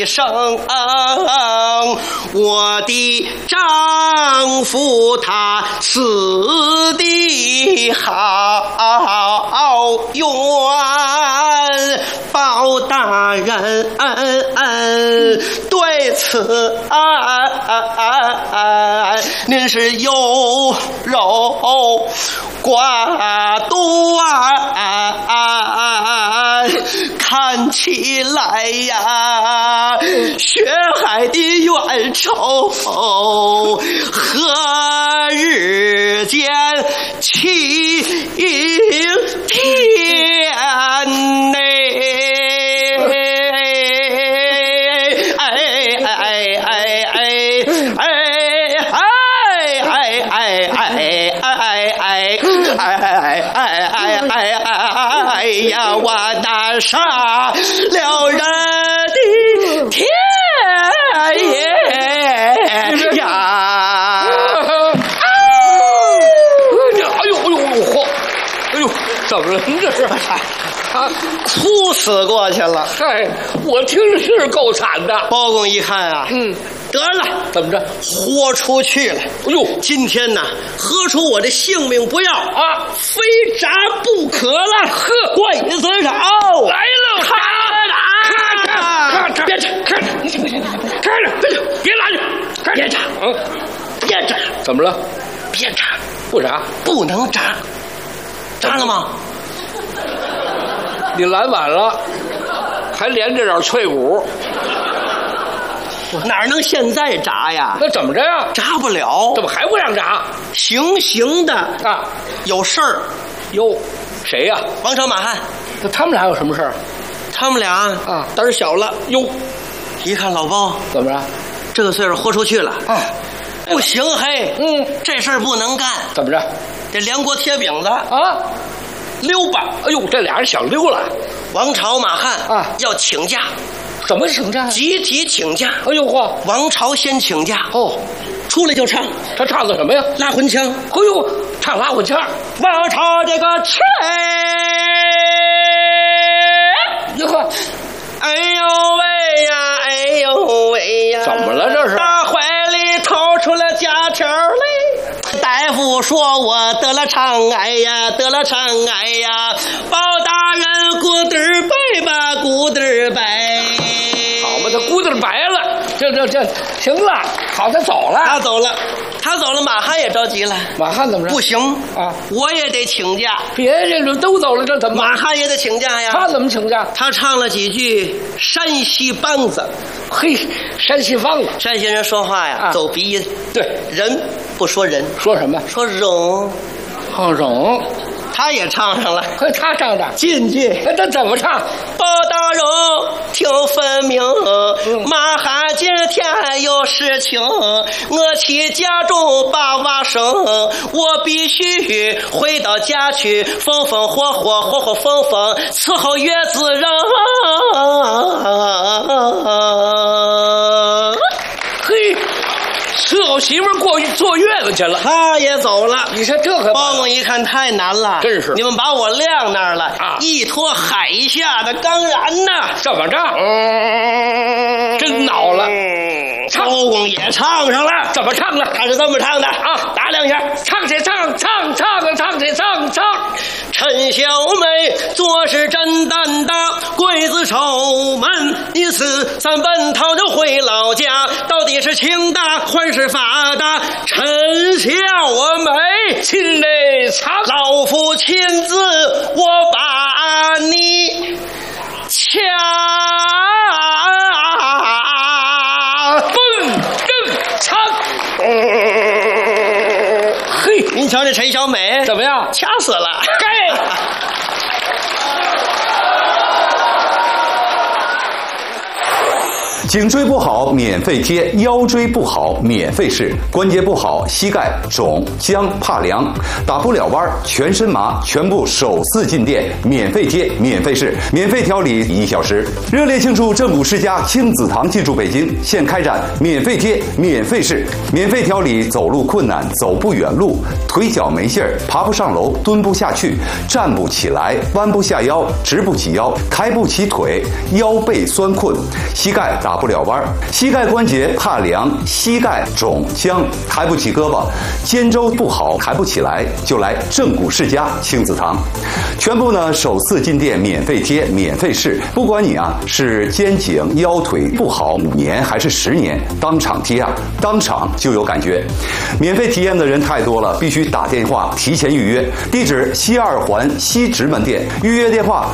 生，我的丈夫他死的好冤，包大人对此您是优柔寡断，看起来呀，血海的冤仇何日间清天呢？哎呀，我那杀了人的天爷呀！ 哎呦，怎么了？这是哭死过去了。 嗨，我听着是够惨的。 包公一看啊，得了， 怎么着？ 豁出去了。 哎呦， 今天呢，何出我的性命不要啊，非铡不可了。呵，刽子手来了， 看着，别插，看着，别拉着， 别插，别插， 怎么了？ 别插， 不插， 不能扎，扎了吗？ 你拦晚了，还连着点脆骨， 哪能现在扎呀？ 那怎么着呀？ 扎不了， 怎么还不让扎？ 行的啊， 有事儿。 哟，谁呀？ 王朝、马汉， 那他们俩有什么事儿？ 他们俩啊胆儿小了。 哟， 一看老包怎么着？ 这个岁数豁出去了啊， 不行嘿，这事儿不能干。 怎么着？ 这梁国铁饼子啊， 溜吧！ 哎呦，这俩人想溜了。 王朝、马汉啊要请假， 怎么请假？ 集体请假。 哎呦嚯！ 王朝先请假哦， 出来就唱， 他唱的什么呀？ 拉魂腔。 哎呦，唱拉魂腔。 王朝这个切， 哟呵， 哎呦喂呀，哎呦喂呀！ 怎么了这是？ 大怀里掏出了假条来。大夫说我得了肠癌呀，得了肠癌呀！包大人骨墩儿白吧，骨墩儿白。 好吧，他骨墩白了，这行了，好，他走了。 他走了，马汉也着急了。 马汉怎么着？ 不行啊， 我也得请假。 别人都走了，这怎么？ 马汉也得请假呀。 他怎么请假？ 他唱了几句山西梆子。 嘿，山西梆子， 山西人说话呀，走鼻音。 对， 人不说人， 说什么？ 说冗。 冗。 他也唱上了。 嘿，他唱的进去。 他怎么唱？ 包大人听分明，马汉今天有事情，我去家中把娃生，我必须回到家去，风风火火伺候月子人。 嘿，伺候媳妇坐月子去了， 他也走了。 你说这可包公一看太难了， 真是你们把我晾那儿了啊！ 一脱海下的当然呐， 怎么着？真恼了。 包公也唱上了， 怎么唱的？ 他是这么唱的啊， 打两下， 唱起唱。 陈小妹做事真担当，刽子手们因此咱奔逃就回老家，到底是情大还是法大？陈小妹亲嘞唱， 老夫亲自我把你掐。 唱。嘿， 您瞧这陈小美怎么样？ 掐死了！ 该。 颈椎不好免费贴，腰椎不好免费试，关节不好膝盖肿僵怕凉，打不了弯全身麻，全部首次进店，免费贴免费试，免费调理1小时。热烈庆祝正骨世家亲子堂进驻北京，现开展免费贴免费试，免费调理走路困难、走不远路、腿脚没劲儿、爬不上楼、蹲不下去、站不起来、弯不下腰、直不起腰、抬不起腿、腰背酸困、膝盖打不了弯，膝盖关节怕凉、膝盖肿僵、抬不起胳膊、肩周不好、抬不起来，就来正骨世家亲子堂。全部呢首次进店，免费贴，免费试，不管你是肩颈腰腿不好5年还是10年，当场贴当场就有感觉。免费体验的人太多了，必须打电话提前预约。地址西2环西直门店，预约电话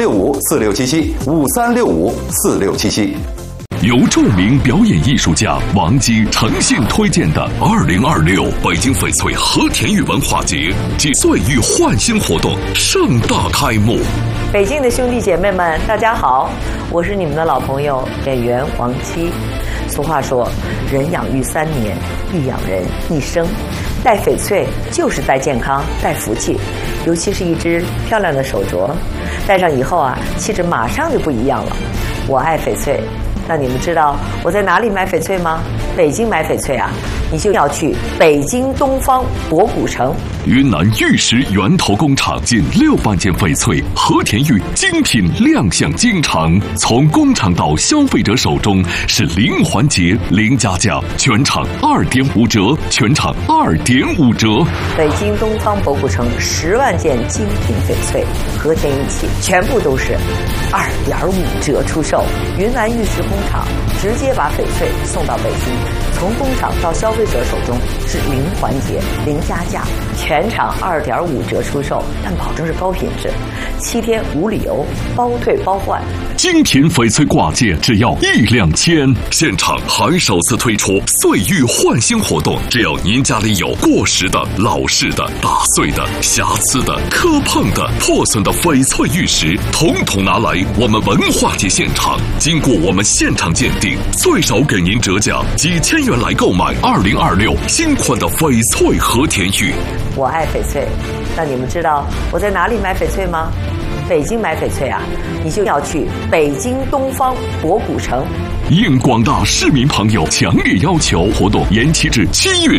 5365467753654677。 由著名表演艺术家王姬诚信推荐的2026北京翡翠和田玉文化节暨岁玉焕新活动盛大开幕。 北京的兄弟姐妹们，大家好，我是你们的老朋友演员王姬。俗话说，人养育3年，育养人1生。戴翡翠就是戴健康、戴福气，尤其是一只漂亮的手镯，戴上以后气质马上就不一样了。我爱翡翠。那你们知道我在哪里买翡翠吗？北京买翡翠你就要去北京东方博古城。 云南玉石源头工厂近6万件翡翠和田玉精品亮相京城，从工厂到消费者手中是零环节、零加价，全场2.5折，全场2.5折。 北京东方博古城10万件精品翡翠和田玉器，全部都是2.5折出售。云南玉石工厂直接把翡翠送到北京，从工厂到消费者手中是零环节、零加价，全场2.5折出售，但保证是高品质，7天无理由，包退包换。 精品翡翠挂件只要1两千，现场还首次推出岁玉焕新活动，只要您家里有过时的、老式的、打碎的、瑕疵的、磕碰的、破损的翡翠玉石，统统拿来我们文化节现场，经过我们现场鉴定，最少给您折价几千元来购买2026新款的翡翠和田玉。 我爱翡翠。那你们知道我在哪里买翡翠吗？北京买翡翠你就要去北京东方博古城。 应广大市民朋友强烈要求，活动延期至7月